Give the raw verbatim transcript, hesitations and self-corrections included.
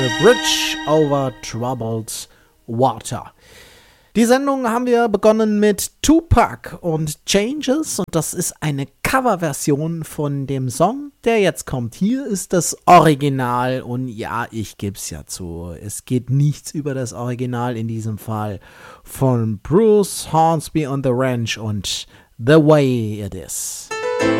Bridge over Troubled Water. Die Sendung haben wir begonnen mit Tupac und Changes und das ist eine Coverversion von dem Song, der jetzt kommt. Hier ist das Original und ja, ich geb's ja zu. Es geht nichts über das Original in diesem Fall von Bruce Hornsby on the Ranch und The Way It Is.